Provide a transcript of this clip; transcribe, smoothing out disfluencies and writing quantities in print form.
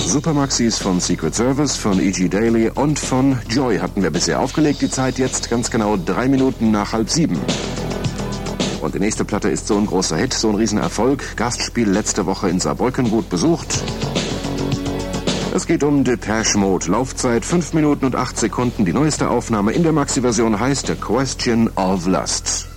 Supermaxis von Secret Service, von E.G. Daily und von Joy hatten wir bisher aufgelegt. Die Zeit jetzt ganz genau 3 Minuten nach 6:30. Und die nächste Platte ist so ein großer Hit, so ein Riesenerfolg. Gastspiel letzte Woche in Saarbrücken, gut besucht. Es geht um Depeche Mode. Laufzeit 5 Minuten und 8 Sekunden. Die neueste Aufnahme in der Maxi-Version heißt A Question of Lust.